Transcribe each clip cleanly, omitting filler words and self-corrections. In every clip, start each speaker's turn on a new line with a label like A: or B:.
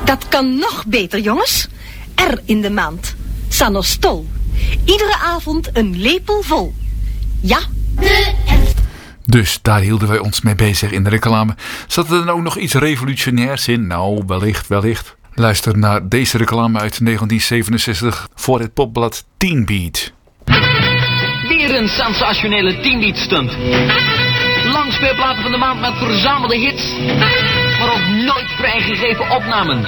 A: Dat kan nog beter, jongens. R in de maand. Sanostol. Iedere avond een lepel vol. Ja.
B: Dus daar hielden wij ons mee bezig in de reclame. Zat er dan ook nog iets revolutionairs in? Nou, wellicht. Luister naar deze reclame uit 1967 voor het popblad Teen Beat.
C: Weer een sensationele Teen Beat stunt. Langspeelplaten van de maand met verzamelde hits, maar ook nooit vrijgegeven opnamen.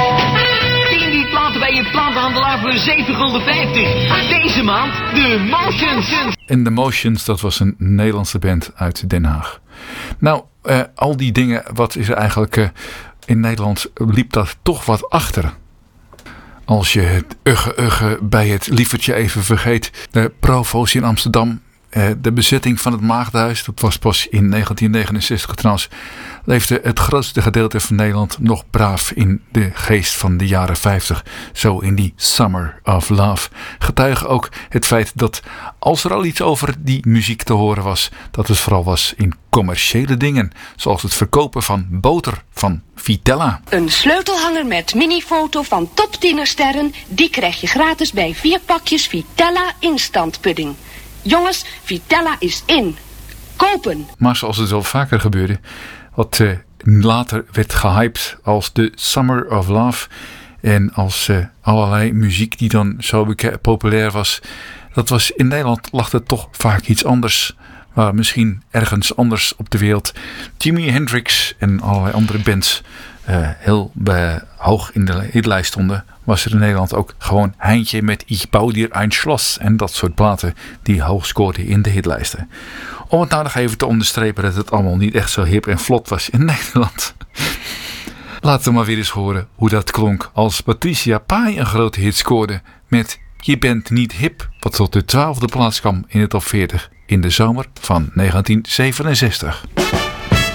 C: 10 die platen bij je platenhandelaar voor €7,50. Deze maand de Motions.
B: En The Motions, dat was een Nederlandse band uit Den Haag. Nou, al die dingen, wat is er eigenlijk... in Nederland liep dat toch wat achter. Als je het ugge bij het lievertje even vergeet. De provo's in Amsterdam. De bezetting van het Maagdenhuis. Dat was pas in 1969 trouwens. Leefde het grootste gedeelte van Nederland nog braaf in de geest van de jaren 50. Zo in die Summer of Love. Getuige ook het feit dat als er al iets over die muziek te horen was. Dat het vooral was in commerciële dingen. Zoals het verkopen van boter van Vitella.
D: Een sleutelhanger met minifoto van top 10er sterren. Die krijg je gratis bij 4 pakjes Vitella instant pudding. Jongens, Vitella is in. Kopen.
B: Maar zoals het wel vaker gebeurde, wat later werd gehyped als de Summer of Love en als allerlei muziek die dan zo populair was, dat was in Nederland lag het toch vaak iets anders. Waar misschien ergens anders op de wereld Jimi Hendrix en allerlei andere bands heel hoog in de hitlijst stonden, was er in Nederland ook gewoon Heintje met Ich bau dir ein Schloss en dat soort platen die hoog scoorden in de hitlijsten. Om het nou nog even te onderstrepen dat het allemaal niet echt zo hip en vlot was in Nederland. Laten we maar weer eens horen hoe dat klonk als Patricia Pai een grote hit scoorde met Je bent niet hip, wat tot de 12e plaats kwam in de top 40 in de zomer van 1967.